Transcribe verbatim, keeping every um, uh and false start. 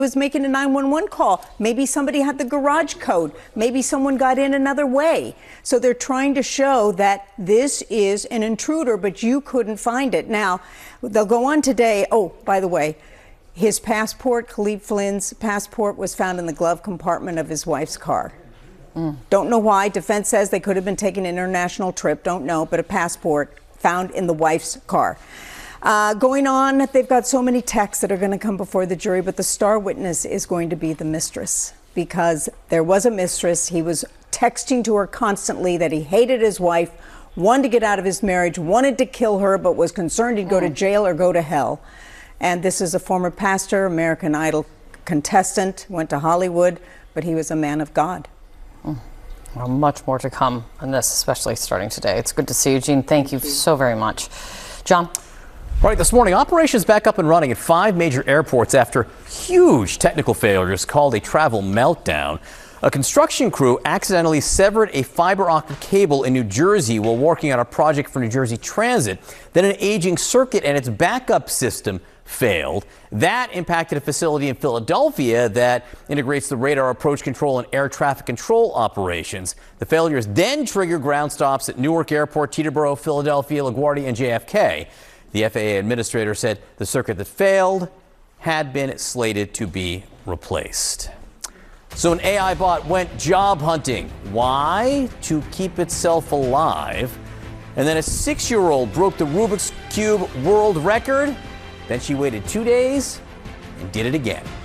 was making a nine one one call. Maybe somebody had the garage code. Maybe someone got in another way. So they're trying to show that this is an intruder, but you couldn't find it. Now, they'll go on today. Oh, by the way, his passport, Khalid Flynn's passport, was found in the glove compartment of his wife's car. Mm. Don't know why. Defense says they could have been taking an international trip. Don't know, but a passport found in the wife's car. Uh, going on, they've got so many texts that are going to come before the jury, but the star witness is going to be the mistress, because there was a mistress. He was texting to her constantly that he hated his wife, wanted to get out of his marriage, wanted to kill her, but was concerned he'd go to jail or go to hell. And this is a former pastor, American Idol contestant, went to Hollywood, but he was a man of God. Well, much more to come on this, especially starting today. It's good to see you, Gene. Thank you so very much. John? Right, this morning, operations back up and running at five major airports after huge technical failures called a travel meltdown. A construction crew accidentally severed a fiber optic cable in New Jersey while working on a project for New Jersey Transit. Then an aging circuit and its backup system failed. That impacted a facility in Philadelphia that integrates the radar approach control and air traffic control operations. The failures then triggered ground stops at Newark Airport, Teterboro, Philadelphia, LaGuardia, and J F K. The F A A administrator said the circuit that failed had been slated to be replaced. So an A I bot went job hunting. Why? To keep itself alive. And then a six-year-old broke the Rubik's Cube world record. Then she waited two days and did it again.